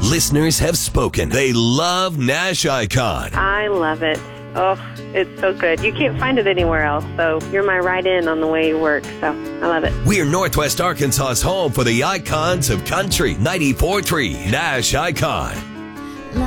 Listeners have spoken. They love Nash Icon. I love it. Oh, it's so good. You can't find it anywhere else, so you're my ride-in on the way you work, so I love it. We're Northwest Arkansas's home for the icons of country. 94.3 Nash Icon.